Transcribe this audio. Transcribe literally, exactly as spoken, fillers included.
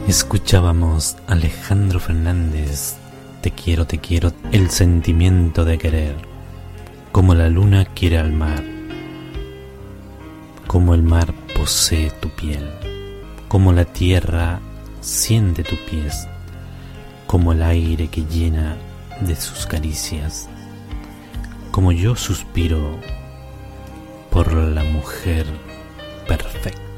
Escuchábamos a Alejandro Fernández, Te quiero, te quiero, el sentimiento de querer, como la luna quiere al mar, como el mar posee tu piel, como la tierra siente tus pies, como el aire que llena de sus caricias, como yo suspiro por la mujer perfecta.